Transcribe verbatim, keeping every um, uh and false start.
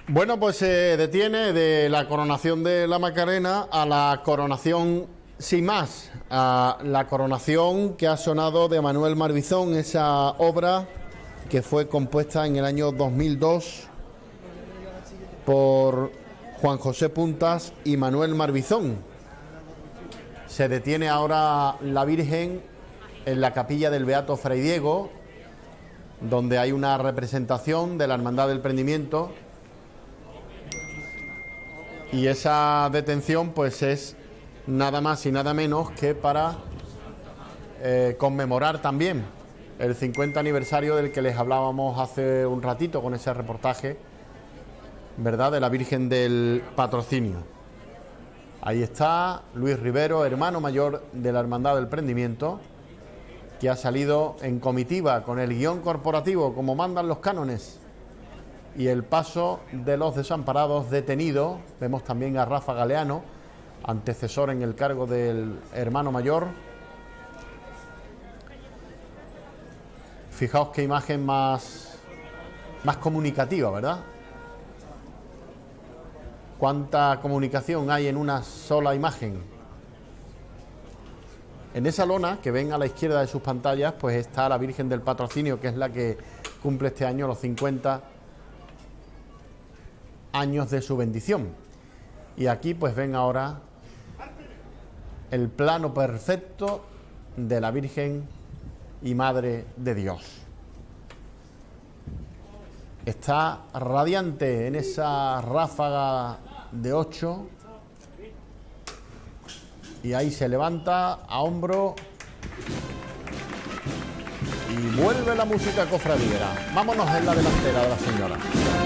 Bueno, pues se detiene de la coronación de la Macarena a la coronación sin más, a la coronación que ha sonado de Manuel Marbizón, esa obra que fue compuesta en el año dos mil dos por Juan José Puntas y Manuel Marbizón. Se detiene ahora la Virgen en la capilla del Beato Fray Diego, donde hay una representación de la Hermandad del Prendimiento, y esa detención pues es nada más y nada menos que para eh, conmemorar también el cincuenta aniversario del que les hablábamos hace un ratito con ese reportaje, ¿verdad?, de la Virgen del Patrocinio. Ahí está Luis Rivero, hermano mayor de la Hermandad del Prendimiento, que ha salido en comitiva con el guión corporativo como mandan los cánones y el paso de los desamparados detenidos. Vemos también a Rafa Galeano, antecesor en el cargo del hermano mayor. Fijaos qué imagen más, más comunicativa, ¿verdad? Cuánta comunicación hay en una sola imagen. En esa lona que ven a la izquierda de sus pantallas, pues está la Virgen del Patrocinio, que es la que cumple este año los cincuenta años de su bendición. Y aquí pues ven ahora el plano perfecto de la Virgen y Madre de Dios. Está radiante en esa ráfaga de ocho, y ahí se levanta a hombro y vuelve la música cofradiera. Vámonos en la delantera de la señora.